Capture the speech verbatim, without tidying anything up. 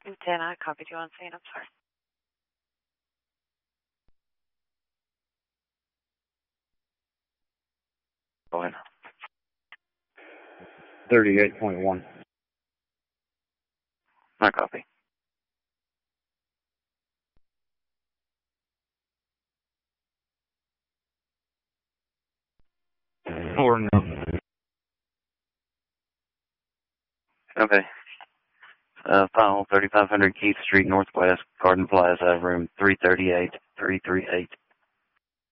ten, I copied you on scene. I'm sorry. Go ahead. thirty-eight point one. I copy. Or no. Okay. Uh, file thirty-five hundred Keith Street Northwest, Garden Plaza, room three thirty-eight, three thirty-eight.